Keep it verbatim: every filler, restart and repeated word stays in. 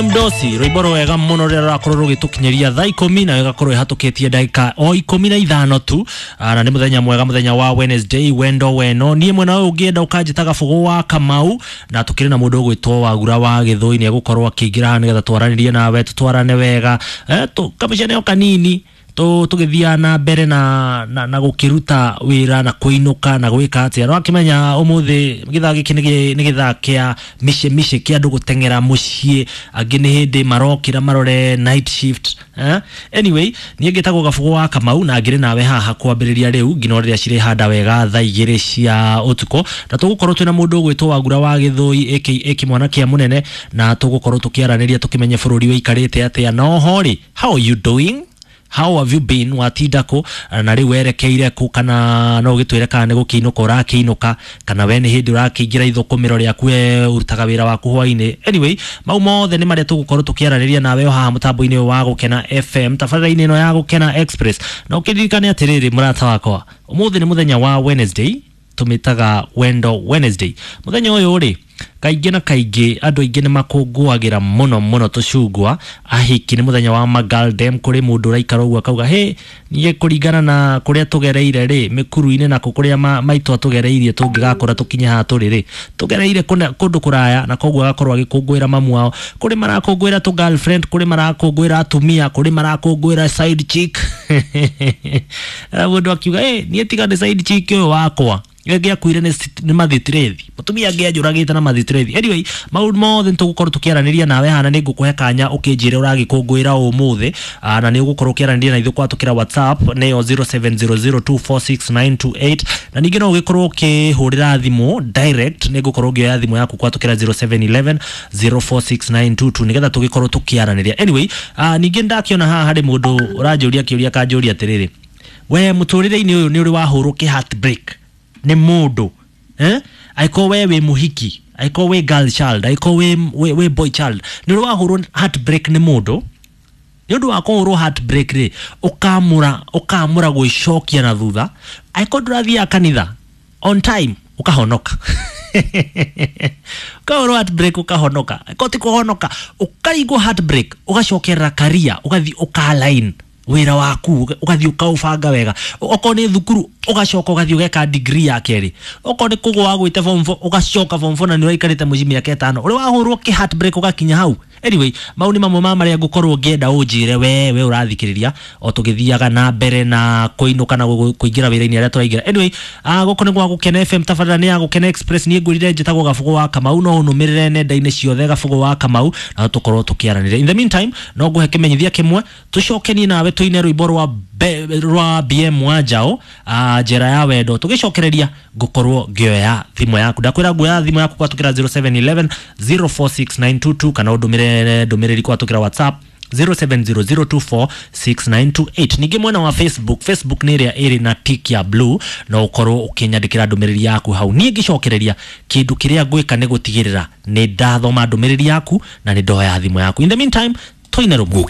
Mdosi roiboro wega muno rira rakorwo gitukinyeria thaa ikumi na igakorwo ihatukitie dakika o ikumi na ithano tu na ni muthenya mwega muthenya wa Wednesday wendo weno nie mwena uyu ungienda ukanjitaga Fugo wa Kamau na tukiri na mundu gwitwo Wagura wa Githoi ni egukorwo akigira nigetha twaranirie nawe tutwarane wega eh tu kamishane o kanini to tugithiana mbere na na, na gukiruta wira na kuinuka na gwika atia no akimenya umuthi githagi kinigi ni githakia mishe mishe kia ndu gutengera mucie agini hindi marokira marore night shift eh anyway ni ngitagwo Gafugo wa Kamau na ngire nawe haha kwambiriria riu ngino riria cire handa wega thaa igiri cia utuko na tugukorwo twina mundu gwitwo Wagura wa Githoi aka Kimwana kia munene na tugukorwo tukiaraniria tukimenye bururi wikarite atia no hori how are you doing? How have you been? Watidako na riu werekeire ku kana no gitwire kana ne gukiinuka urakiinuka kana we ni hindi urakiingira ithukumiro riaku urutaga wira waku hwaine. Anyway mau mothe ni maria tugukorwo tukiaraniria nawe haha mutambo-ini wa Gukena F M tabarĩra-inĩ ino ya Gukena Express na ukiririkane atiriri murata wakwa umuthi ni muthenya wa Wednesday tumitaga Wendo Wednesday. Muthenya uyu ri kaingi na kaingi andu aingi ni makunguagira muno muno tucungwa ahiki ni muthenya wa Magaldem kuri mundu raikara ugu akauga he nie kuringana na kuria tugereire ri mikuru-ini na kuria maitu atugereirie tungigakora tukinye ha turiri tugereire kundu kuraya na koguo agakorwo agikungwira mamu wao kuri marakungwira tu girlfriend kuri marakungwira atumia kuri marakungwira side chick mundu akiuga he nie tigane side chick uyu wakwa Gege akuire ni mathitrethi mutumia angi ajuragite na mathitrethi. Anyway maundu mothe tugukorwo tukiaraniria nawe hana ni ngukuhe kanya ukijire uragikungwira umuthi na ni ugukorwo ukiaraniria na ithu kwatukira WhatsApp neo zero seven zero zero two four six nine two eight na ningi no ugikorwo ukihurira thimu direct ni ngukorwo ngioya thimu yaku kwatukira zero seven one one zero four six nine two two nigetha tugikorwo tukiaraniria. Anyway ningi ndakiona haha hari mundu urajuria kiuria kanjuria atiriri we muturire-ini uyu ni uri wahurwo ki heartbreak ni mundu eh aiko wewe muhiki aiko we girl child aiko we we, we boy child ni ro wahurwo heartbreak ni mundu ni undu wako ro heartbreak ri ukamura ukamura gwicokia na thutha aiko ndurathia kanitha on time ukahonoka ukahurwo heartbreak ukahonoka aiko ti kuhonoka ukaigwo heartbreak ugacokerera career ugathi ukaline wira waku ugathi ukaubanga wega oko ni thukuru ugacoka ugathi ugeka degree ya keri oko ni kugwa gwite form four ugacoka form four na ni waikarite mucimi ya ketano uri wahurwo ki heartbreak ugakinya hau. Anyway mauni mamwe mama maria ngukorwo ngienda unjire we we urathikiriria o tugithiaga na mbere na kuinuka na kuingira wira-ini aria turaingira. Anyway a goko ni gwa Gukena F M tabarĩra ni ya Gukena Express ni ngurire njitagwo Gafugo wa Kamau no numirire nenda-ini ciothe Gafugo wa Kamau na tukorwo tukiaranire. In the meantime no nguhe kimenyithia kimwe tucokeni nawe tuine rwimbo rwa rwa B M Wanjao a njera ya wendo tugicokereria ngukorwo ngioya thimu yaku ndakwira nguoya thimu yaku kwatukira zero seven one one zero four six nine two two kana ndumire ndumiriri kwatukira WhatsApp zero seven zero zero two four six nine two eight. Ningi mwena wa Facebook Facebook ni ria iri na tick ya blue na ukorwo ukinyandikira ndumiriri yaku hau ni ngicokereria kindu kiria gwika ni gutigirira ni ndathoma ndumiriri yaku na ni ndoya thimu yaku. In the meantime toine rumu